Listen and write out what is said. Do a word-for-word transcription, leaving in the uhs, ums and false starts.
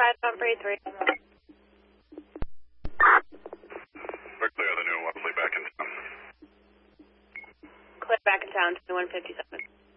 five, Humphrey three. We're clear of the new one, back in town. Clear back in town, twenty-one fifty-seven.